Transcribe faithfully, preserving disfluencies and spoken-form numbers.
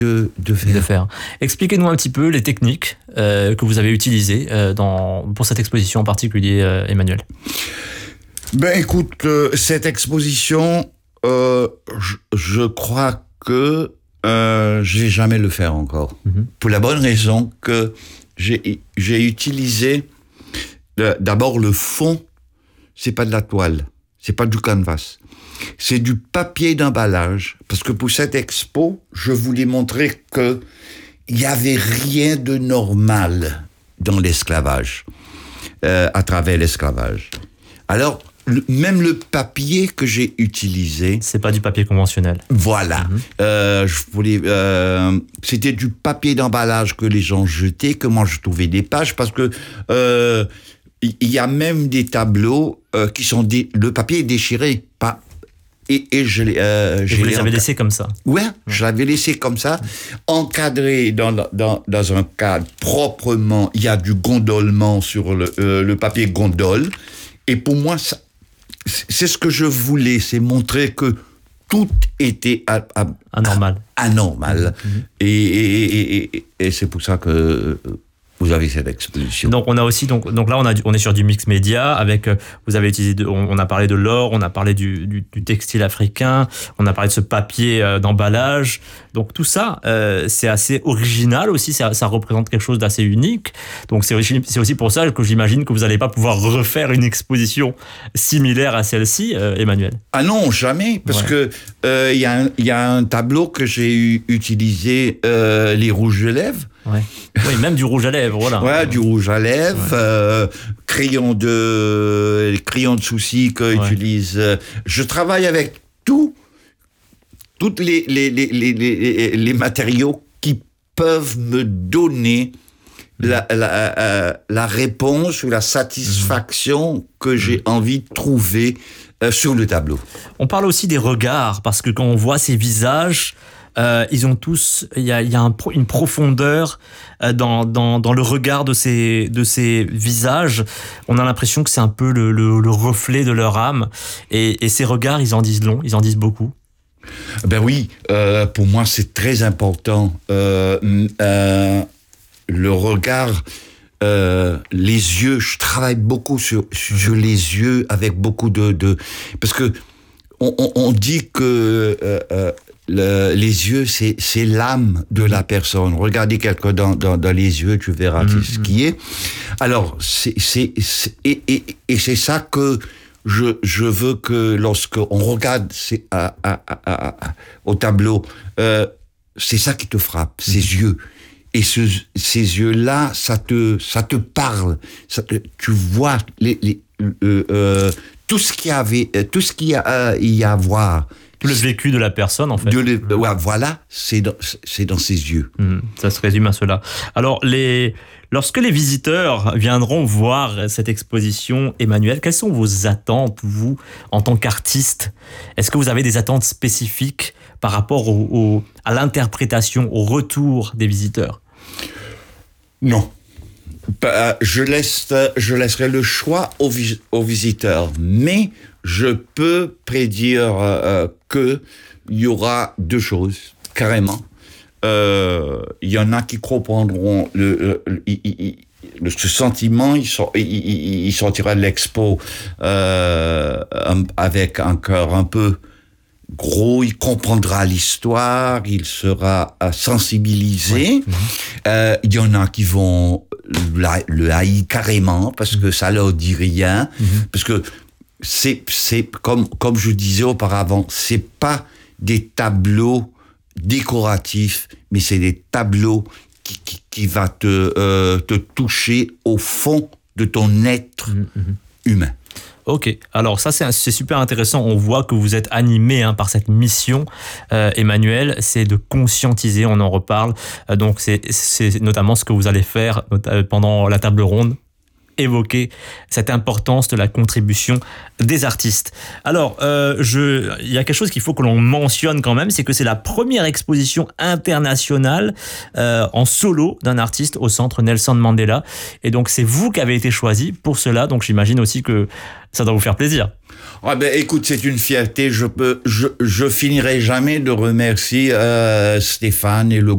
de, de faire. De faire. Expliquez-nous un petit peu les techniques euh, que vous avez utilisées euh, dans, pour cette exposition en particulier, euh, Emmanuel. Ben écoute, euh, cette exposition, euh, je, je crois que euh, je vais jamais le faire encore. Mm-hmm. Pour la bonne raison que j'ai, j'ai utilisé euh, d'abord le fond, c'est pas de la toile, c'est pas du canvas. C'est du papier d'emballage, parce que pour cette expo, je voulais montrer que il y avait rien de normal dans l'esclavage, euh, à travers l'esclavage. Alors, le, même le papier que j'ai utilisé, c'est pas du papier conventionnel. Voilà, mm-hmm. euh, je voulais, euh, c'était du papier d'emballage que les gens jetaient, que moi je trouvais des pages, parce que euh, il y a même des tableaux euh, qui sont dé- le papier est déchiré, pas. Et, et je, euh, et je vous les avais enca- laissés comme ça. Ouais, ouais, je l'avais laissé comme ça, encadré dans, dans, dans un cadre proprement. Il y a du gondolement sur le, euh, le papier gondole. Et pour moi, ça, c'est ce que je voulais, c'est montrer que tout était à, à, anormal. À, anormal. Mm-hmm. Et, et, et, et, et c'est pour ça que vous avez cette exposition. Donc on a aussi donc donc là on a on est sur du mix média avec vous avez utilisé de, on, on a parlé de l'or, on a parlé du, du, du textile africain, on a parlé de ce papier euh, d'emballage. Donc tout ça euh, c'est assez original aussi, ça, ça représente quelque chose d'assez unique. Donc c'est aussi, c'est aussi pour ça que j'imagine que vous n'allez pas pouvoir refaire une exposition similaire à celle-ci, euh, Emmanuel. Ah non, jamais, parce ouais. que il euh, y a un il y a un tableau que j'ai eu, utilisé euh, les rouges de lèvres. Ouais. Oui, même du rouge à lèvres, voilà. Ouais, du rouge à lèvres, ouais. euh, crayon de crayon de souci que ouais. utilise. Euh, je travaille avec tout, toutes les les, les les les les matériaux qui peuvent me donner mmh. la la euh, la réponse ou la satisfaction mmh. que j'ai mmh. envie de trouver euh, sur le tableau. On parle aussi des regards parce que quand on voit ces visages. Euh, ils ont tous, il y a, il y a un, une profondeur euh, dans, dans, dans le regard de ces, de ces visages. On a l'impression que c'est un peu le, le, le reflet de leur âme. Et, et ces regards, ils en disent long, ils en disent beaucoup. Ben oui, euh, pour moi, c'est très important. Euh, euh, le regard, euh, les yeux, je travaille beaucoup sur, sur les yeux avec beaucoup de... de parce que on, on, on dit que... Euh, euh, Le, les yeux, c'est, c'est l'âme de la personne. Regardez quelqu'un dans, dans, dans les yeux, tu verras mmh. ce qui est. Alors, c'est, c'est, c'est et, et, et c'est ça que je, je veux que lorsqu'on regarde c'est, à, à, à, à, au tableau, euh, c'est ça qui te frappe, mmh. ces yeux. Et ce, ces yeux-là, ça te, ça te parle. Ça te, tu vois les, les, euh, euh, tout ce qu'il y avait, tout ce qu'il y a, euh, il y a à voir. Tout le vécu de la personne, en fait. De le, ouais, voilà, c'est dans, c'est dans ses yeux. Mmh, ça se résume à cela. Alors, les, lorsque les visiteurs viendront voir cette exposition, Emmanuel, quelles sont vos attentes, vous, en tant qu'artiste ? Est-ce que vous avez des attentes spécifiques par rapport au, au, à l'interprétation, au retour des visiteurs ? Non. Bah, je, laisse, je laisserai le choix aux, vis- aux visiteurs, mais je peux prédire euh, que il y aura deux choses, carrément. Euh, il y en a qui comprendront le, le, le, le, le ce sentiment, il, sort, il, il, il sortira de l'expo euh, avec un cœur un peu gros, il comprendra l'histoire, il sera sensibilisé. Ouais. Mmh. Euh, il y en a qui vont le haïr carrément parce que ça leur dit rien, mmh. parce que c'est c'est comme comme je disais auparavant, c'est pas des tableaux décoratifs, mais c'est des tableaux qui qui, qui va te euh, te toucher au fond de ton être mmh. humain. Ok, alors ça c'est, c'est super intéressant, on voit que vous êtes animé hein, par cette mission, euh, Emmanuel, c'est de conscientiser, on en reparle, euh, donc c'est, c'est notamment ce que vous allez faire pendant la table ronde, évoquer cette importance de la contribution des artistes. Alors, euh, je, il y a quelque chose qu'il faut que l'on mentionne quand même, c'est que c'est la première exposition internationale euh, en solo d'un artiste au Centre Nelson Mandela. Et donc, c'est vous qui avez été choisi pour cela. Donc, j'imagine aussi que ça doit vous faire plaisir. Ah ben, écoute, c'est une fierté. Je peux, je, je finirai jamais de remercier euh, Stéphane et le